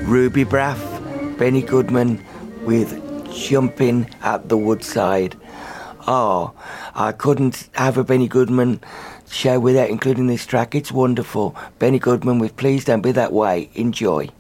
Ruby Braff, Benny Goodman with Jumping at the Woodside. Oh, I couldn't have a Benny Goodman show without including this track. It's wonderful. Benny Goodman with Please Don't Be That Way. Enjoy.